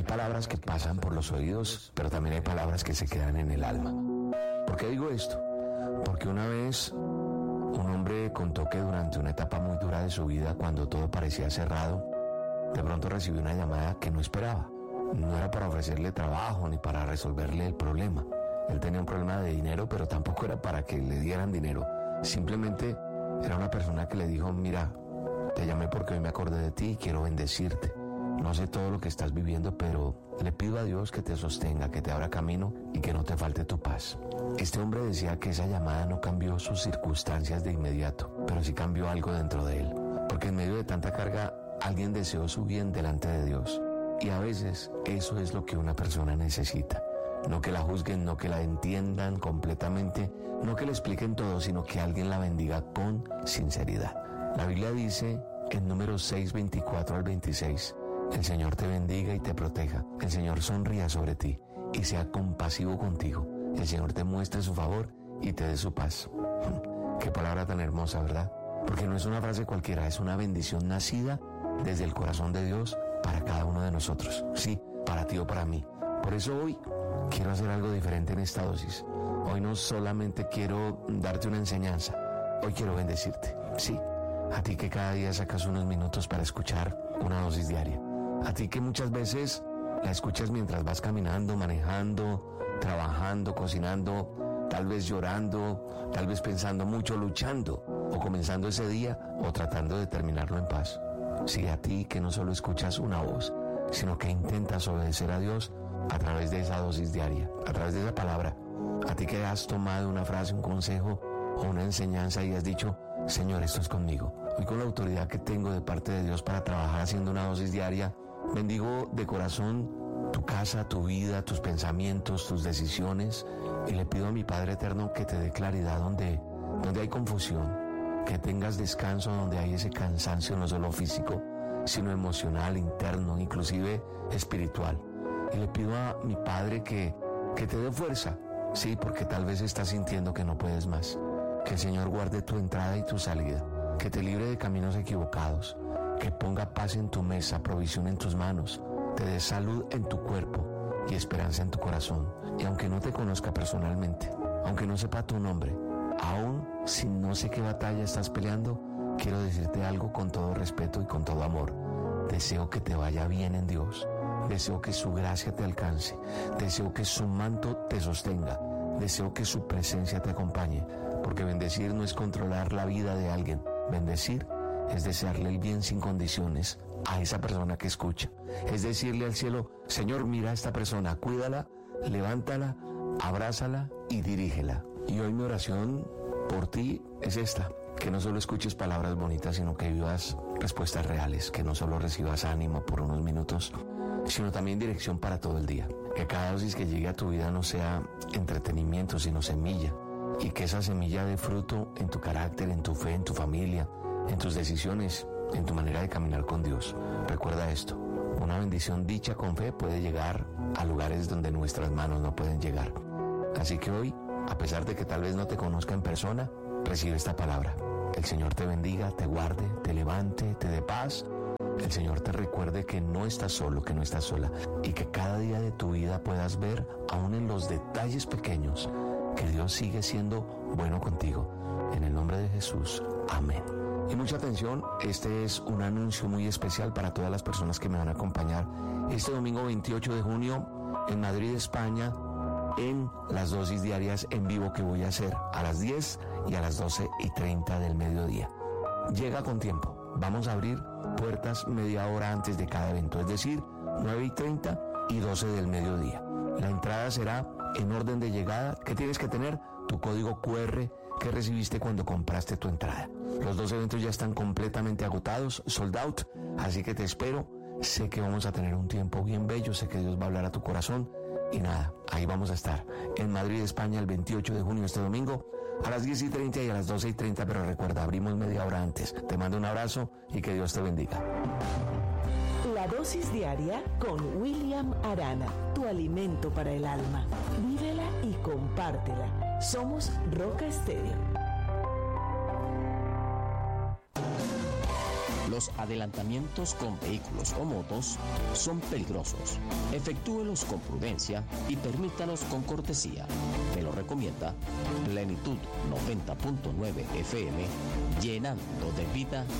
Hay palabras que pasan por los oídos, pero también hay palabras que se quedan en el alma. ¿Por qué digo esto? Porque una vez un hombre contó que durante una etapa muy dura de su vida, cuando todo parecía cerrado, de pronto recibió una llamada que no esperaba. No era para ofrecerle trabajo ni para resolverle el problema. Él tenía un problema de dinero, pero tampoco era para que le dieran dinero. Simplemente era una persona que le dijo: mira, te llamé porque hoy me acordé de ti y quiero bendecirte. No sé todo lo que estás viviendo, pero le pido a Dios que te sostenga, que te abra camino y que no te falte tu paz. Este hombre decía que esa llamada no cambió sus circunstancias de inmediato, pero sí cambió algo dentro de él. Porque en medio de tanta carga, alguien deseó su bien delante de Dios. Y a veces eso es lo que una persona necesita. No que la juzguen, no que la entiendan completamente, no que le expliquen todo, sino que alguien la bendiga con sinceridad. La Biblia dice en Números 6, 24 al 26, el Señor te bendiga y te proteja, el Señor sonría sobre ti y sea compasivo contigo, el Señor te muestre su favor y te dé su paz. Qué palabra tan hermosa, ¿verdad? Porque no es una frase cualquiera, es una bendición nacida desde el corazón de Dios para cada uno de nosotros. Sí, para ti o para mí. Por eso hoy quiero hacer algo diferente en esta dosis. Hoy no solamente quiero darte una enseñanza, hoy quiero bendecirte. Sí, a ti que cada día sacas unos minutos para escuchar una dosis diaria. A ti que muchas veces la escuchas mientras vas caminando, manejando, trabajando, cocinando, tal vez llorando, tal vez pensando mucho, luchando, o comenzando ese día o tratando de terminarlo en paz. Sí, a ti que no solo escuchas una voz, sino que intentas obedecer a Dios a través de esa dosis diaria, a través de esa palabra. A ti que has tomado una frase, un consejo o una enseñanza y has dicho: Señor, esto es conmigo. Hoy, con la autoridad que tengo de parte de Dios para trabajar haciendo una dosis diaria, bendigo de corazón tu casa, tu vida, tus pensamientos, tus decisiones, y le pido a mi Padre Eterno que te dé claridad donde hay confusión, que tengas descanso donde hay ese cansancio no solo físico, sino emocional, interno, inclusive espiritual. Y le pido a mi Padre que te dé fuerza, sí, porque tal vez estás sintiendo que no puedes más. Que el Señor guarde tu entrada y tu salida, que te libre de caminos equivocados, que ponga paz en tu mesa, provisión en tus manos, te dé salud en tu cuerpo y esperanza en tu corazón. Y aunque no te conozca personalmente, aunque no sepa tu nombre, aún si no sé qué batalla estás peleando, quiero decirte algo con todo respeto y con todo amor. Deseo que te vaya bien en Dios. Deseo que su gracia te alcance. Deseo que su manto te sostenga. Deseo que su presencia te acompañe. Porque bendecir no es controlar la vida de alguien. Bendecir es desearle el bien sin condiciones a esa persona que escucha. Es decirle al cielo: Señor, mira a esta persona, cuídala, levántala, abrázala y dirígela. Y hoy mi oración por ti es esta: que no solo escuches palabras bonitas, sino que vivas respuestas reales, que no solo recibas ánimo por unos minutos, sino también dirección para todo el día. Que cada dosis que llegue a tu vida no sea entretenimiento, sino semilla, y que esa semilla dé fruto en tu carácter, en tu fe, en tu familia, en tus decisiones, en tu manera de caminar con Dios. Recuerda esto: una bendición dicha con fe puede llegar a lugares donde nuestras manos no pueden llegar. Así que hoy, a pesar de que tal vez no te conozca en persona, recibe esta palabra. El Señor te bendiga, te guarde, te levante, te dé paz. El Señor te recuerde que no estás solo, que no estás sola, y que cada día de tu vida puedas ver, aún en los detalles pequeños, que Dios sigue siendo bueno contigo. En el nombre de Jesús, amén. Y mucha atención, este es un anuncio muy especial para todas las personas que me van a acompañar este domingo 28 de junio en Madrid, España, en las dosis diarias en vivo que voy a hacer a las 10 y a las 12:30 del mediodía. Llega con tiempo. Vamos a abrir puertas media hora antes de cada evento, es decir, 9:30 y 12 del mediodía. La entrada será en orden de llegada. ¿Qué tienes que tener? Tu código QR que recibiste cuando compraste tu entrada. Los dos eventos ya están completamente agotados, sold out, así que te espero. Sé que vamos a tener un tiempo bien bello, sé que Dios va a hablar a tu corazón. Y nada, ahí vamos a estar, en Madrid, España, el 28 de junio, este domingo, a las 10:30 y a las 12:30, pero recuerda, abrimos media hora antes. Te mando un abrazo y que Dios te bendiga. La dosis diaria con William Arana, tu alimento para el alma. Vívela y compártela. Somos Roca Estéreo. Los adelantamientos con vehículos o motos son peligrosos. Efectúelos con prudencia y permítalos con cortesía. Me lo recomienda Plenitud 90.9 FM, llenando de vida